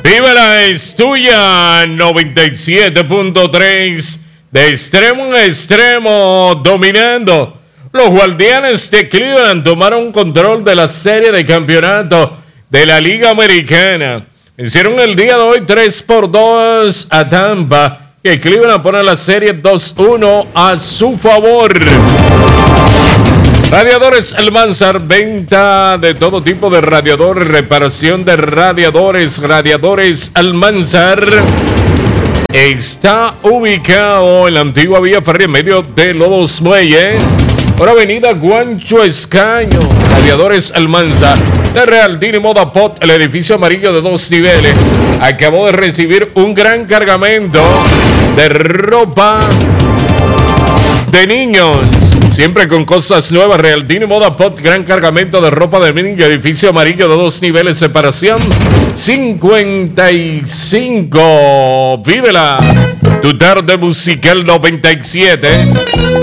Vívela es tuya, 97.3, de extremo a extremo, dominando. Los Guardianes de Cleveland tomaron control de la serie de campeonato de la Liga Americana. Hicieron el día de hoy 3-2 a Tampa, y Cleveland pone la serie 2-1 a su favor. Radiadores Almanzar, venta de todo tipo de radiadores, reparación de radiadores. Radiadores Almanzar está ubicado en la antigua vía Ferry, en medio de Lodos Muelle, por avenida Guancho Escaño. Radiadores Almanzar de Real Dini Moda Pot, el edificio amarillo de 2 niveles. Acabó de recibir un gran cargamento de ropa de niños, siempre con cosas nuevas. Real Dini Moda Pot, gran cargamento de ropa de niño, edificio amarillo de 2 niveles, separación 55. Vívela, tu tarde musical 97.